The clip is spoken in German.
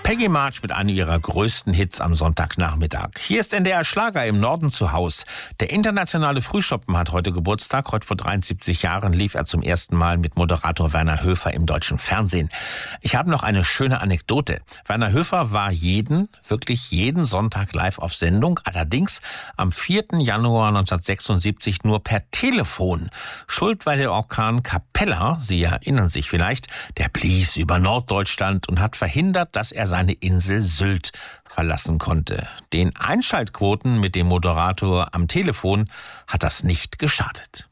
Peggy March mit einem ihrer größten Hits am Sonntagnachmittag. Hier ist NDR Schlager im Norden zu Haus. Der internationale Frühschoppen hat heute Geburtstag. Heute vor 73 Jahren lief er zum ersten Mal mit Moderator Werner Höfer im deutschen Fernsehen. Ich habe noch eine schöne Anekdote. Werner Höfer war wirklich jeden Sonntag live auf Sendung. Allerdings am 4. Januar 1976 nur per Telefon. Schuld war der Orkan Capella, Sie erinnern sich vielleicht, der blies über Norddeutschland und hat verhindert, dass er seine Insel Sylt verlassen konnte. Den Einschaltquoten mit dem Moderator am Telefon hat das nicht geschadet.